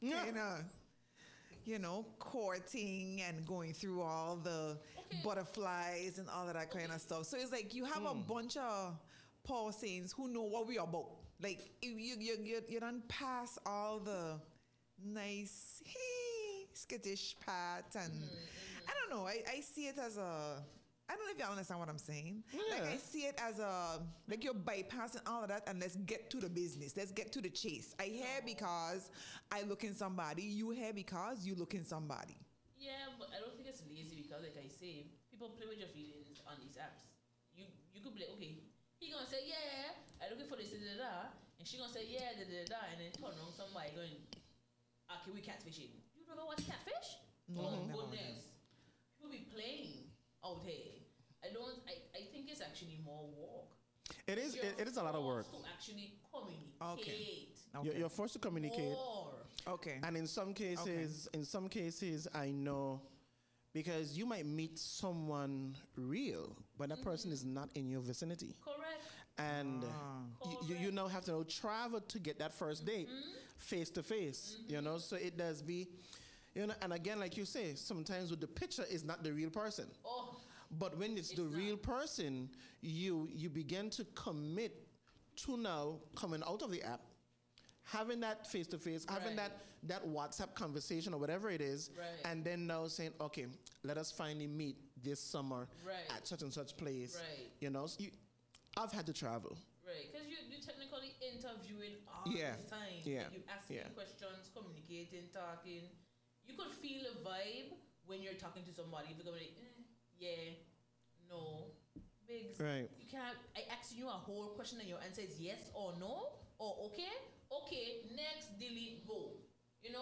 courting and going through all the butterflies and all of that kind of stuff. So it's like you have a bunch of Paul Saints who know what we are about. Like you done pass all the nice skittish part, and I don't know. I see it as I don't know if y'all understand what I'm saying. Yeah. Like I see it as like you're bypassing all of that and let's get to the business. Let's get to the chase. I hear because I look in somebody. You hear because you look in somebody. Yeah, but I don't think it's lazy because, like I say, people play with your feelings on these apps. You could be like, okay, he gonna say yeah, I'm looking for this da da da, and she gonna say yeah da da da, and then turn around somebody going, okay, we catfishing. You never watch catfish? Oh goodness, people be playing out here. I think it's actually more work. It is a lot of work. To actually communicate. Okay. You're forced to communicate. More. Okay. And in some cases, I know, because you might meet someone real, but that person is not in your vicinity. Correct. And you now have to travel to get that first date, face to face. So it does be, and again, like you say, sometimes with the picture is not the real person. But when it's the real person, you begin to commit to now coming out of the app, having that face-to-face, having that WhatsApp conversation or whatever it is, and then now saying, okay, let us finally meet this summer at such and such place. I've had to travel. Right, because you're technically interviewing all this time. Yeah. You're asking questions, communicating, talking. You could feel a vibe when you're talking to somebody. If you're going like, yeah, no, Biggs. Right. You can't. I ask you a whole question and your answer is yes or no or okay, next, delete, go. It's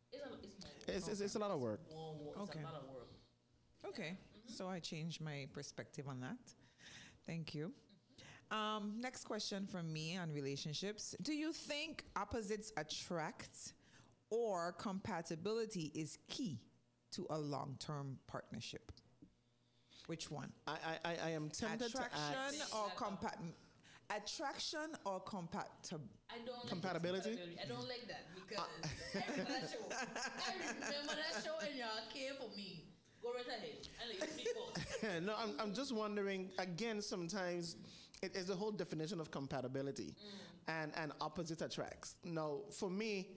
a lot of work. It's a lot of work. Okay, so I changed my perspective on that. Thank you. Next question from me on relationships. Do you think opposites attract or compatibility is key to a long-term partnership? Which one? I am tempted to ask. Attraction or compatibility? I don't like compatibility. I don't like that because I remember that show. I remember that show and y'all came for me. Go right ahead. I let you speak. No, I'm just wondering again. Sometimes it is the whole definition of compatibility, and opposite attracts. Now, for me,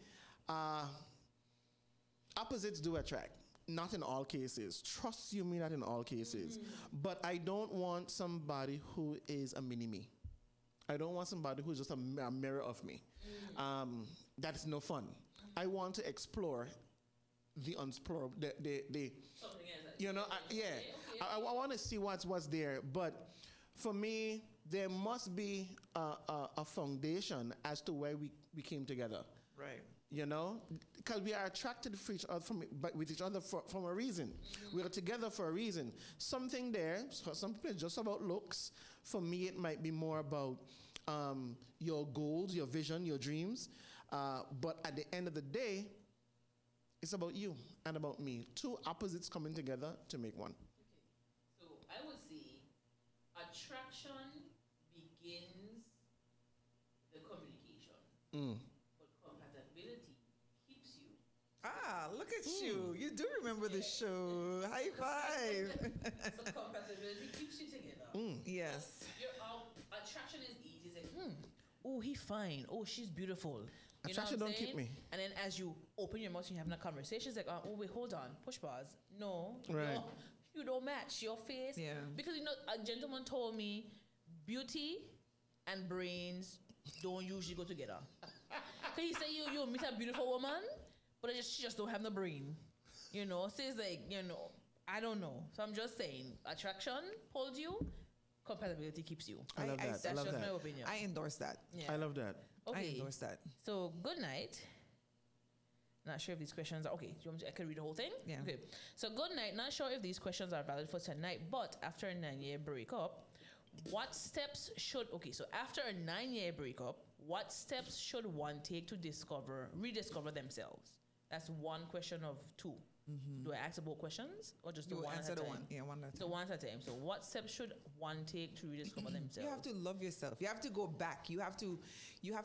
opposites do attract. Not in all cases. Trust you me, not in all cases. But I don't want somebody who is a mini-me. I don't want somebody who's just a mirror of me. That's no fun. I want to explore the unexplored. I want to see what's there. But for me, there must be a foundation as to why we came together. Right. Because we are attracted for each other with each other from a reason. We are together for a reason. Something there. For some people, it's just about looks. For me, it might be more about your goals, your vision, your dreams. But at the end of the day, it's about you and about me. Two opposites coming together to make one. Okay. So I would say attraction begins the communication. Compatibility keeps you. Look at you. You do remember the show. High five. So compatibility keeps you together. Yes. Your attraction is easy. It's like, oh, he's fine. Oh, she's beautiful. Attraction don't keep me. And then as you open your mouth and you're having a conversation, it's like, oh, wait, hold on. Push pause. No. Right. You don't match your face. Yeah. Because, a gentleman told me beauty and brains don't usually go together. So he said you meet a beautiful woman, but she just don't have no brain. So it's like, I don't know. So I'm just saying, attraction pulls you, compatibility keeps you. I love that. That's just my opinion. I endorse that. Yeah. I love that. Okay. I endorse that. So good night. Not sure if these questions are okay. Do you want me I can read the whole thing? Yeah. Okay. So good night. Not sure if these questions are valid for tonight, but after a 9-year breakup, what steps should so after a 9-year breakup, what steps should one take to rediscover themselves? That's one question of two. Do I ask both questions or just you one answer at a the time? one? Yeah, one at a time. So one at a time. So what steps should one take to rediscover themselves? You have to love yourself. You have to go back. You have to